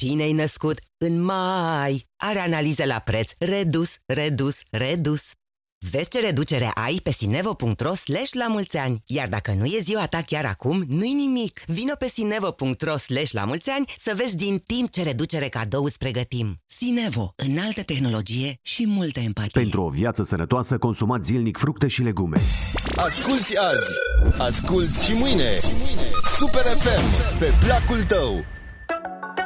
cine-i născut în mai are analize la preț redus. Vezi ce reducere ai pe sinevo.ro/la-mulți-ani. Iar dacă nu e ziua ta chiar acum, nu-i nimic. Vino pe sinevo.ro/la-mulți-ani să vezi din timp ce reducere cadou îți pregătim. Sinevo, înaltă tehnologie și multă empatie. Pentru o viață sănătoasă, consumați zilnic fructe și legume. Asculți azi, asculți și mâine. Super FM, pe placul tău.